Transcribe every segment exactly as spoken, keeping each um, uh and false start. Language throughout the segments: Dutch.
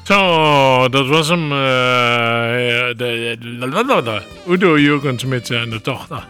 Zo, dat was hem. Uh, de, de, de, Udo Jürgens met zijn dochter.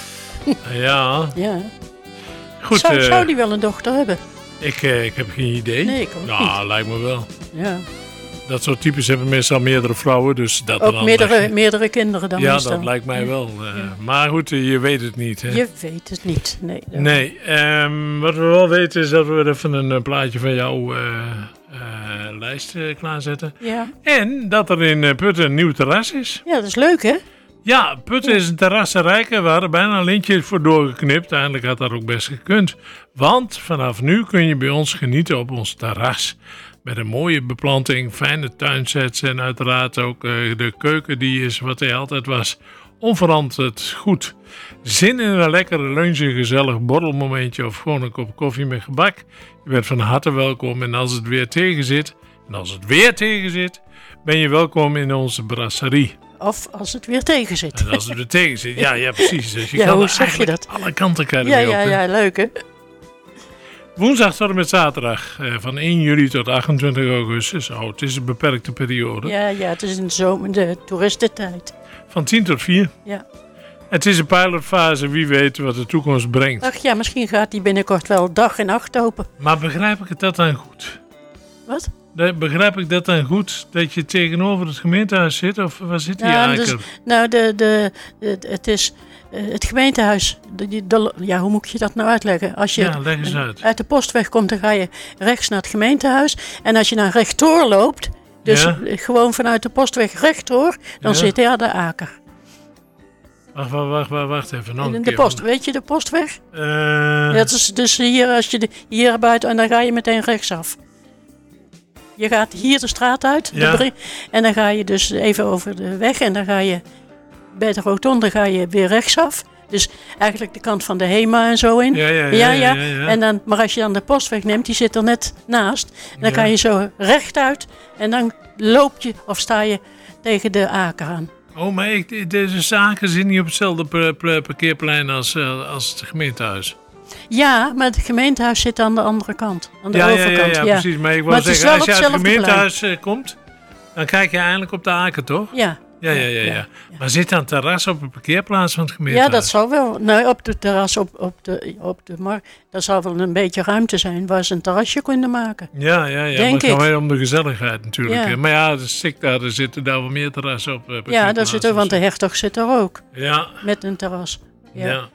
Ja. Ja. Goed. Zou, uh, zou die wel een dochter hebben? Ik, uh, ik heb geen idee. Nee, ik ook nou, niet. Nou, lijkt me wel. Ja. Dat soort types hebben meestal meerdere vrouwen. Dus dat ook dan meerdere, leg... meerdere kinderen dan ja, meestal. dat lijkt mij ja. wel. Uh, ja. Maar goed, uh, je weet het niet. Hè? Je weet het niet. Nee, nee um, wat we wel weten is dat we even een uh, plaatje van jouw uh, uh, lijst uh, klaarzetten. Ja. En dat er in uh, Putten een nieuw terras is. Ja, dat is leuk, hè? Ja, Putten is een terrassenrijke waar er bijna een lintje voor doorgeknipt. Eigenlijk had dat ook best gekund. Want vanaf nu kun je bij ons genieten op ons terras. Met een mooie beplanting, fijne tuinsets en uiteraard ook uh, de keuken die is wat hij altijd was. Onveranderd goed. Zin in een lekkere lunch, een gezellig borrelmomentje of gewoon een kop koffie met gebak. Je bent van harte welkom en als het weer tegen zit, en als het weer tegen zit, ben je welkom in onze brasserie. Of als het weer tegen zit. En als het weer tegen zit, ja, ja precies. Dus je ja, kan hoe zeg je dat? Alle kanten kan je ja, ermee ja, op. Ja, leuk hè? Woensdag tot en met zaterdag, eh, van één juli tot achtentwintig augustus. Oh, het is een beperkte periode. Ja, ja, het is in de zomer, de toeristentijd. Van tien tot vier. Ja. Het is een pilotfase, wie weet wat de toekomst brengt. Ach ja, misschien gaat die binnenkort wel dag en nacht open. Maar begrijp ik dat dan goed? Wat? De, begrijp ik dat dan goed, dat je tegenover het gemeentehuis zit? Of waar zit die nou, eigenlijk? Dus, nou, de, de, de, het is uh, het gemeentehuis. De, de, de, ja, hoe moet je dat nou uitleggen? Als je ja, leg eens uit. uit de postweg komt, dan ga je rechts naar het gemeentehuis. En als je naar rechtdoor loopt, dus ja? gewoon vanuit de postweg rechtdoor, dan ja? zit daar de Aker. Wacht, wacht, wacht, wacht even. Nog een de keer. post, weet je de postweg? Uh... Dat is dus hier, als je de, hier buiten, en dan ga je meteen rechtsaf. Je gaat hier de straat uit ja? de brie, en dan ga je dus even over de weg en dan ga je bij de rotonde ga je weer rechtsaf. Dus eigenlijk de kant van de Hema en zo in. Ja, ja, ja. ja, ja, ja, ja. En dan, maar als je dan de postweg neemt, die zit er net naast. En dan ja. kan je zo rechtuit en dan loop je of sta je tegen de Aker aan. Oh, maar ik, deze zaken zitten niet op hetzelfde parkeerplein als, uh, als het gemeentehuis. Ja, maar het gemeentehuis zit aan de andere kant. Aan de ja, overkant. Ja, ja, ja, ja, precies. Maar ik wil zeggen, als je uit het gemeentehuis uh, komt, dan kijk je eindelijk op de Aker, toch? Ja. Ja, ja, ja, ja. ja. Maar zit dan een terras op een parkeerplaats van het gemeentehuis? Ja, dat zou wel. Nou, op de terras, op, op de, op de markt, daar zou wel een beetje ruimte zijn waar ze een terrasje kunnen maken. Ja, ja, ja. Denk maar het gaat ik. wel om de gezelligheid natuurlijk. Ja. Maar ja, de stik daar, er zitten daar wel meer terrassen op. Uh, ja, daar zit er, want de hertog zit er ook. Ja. Met een terras. Ja. ja.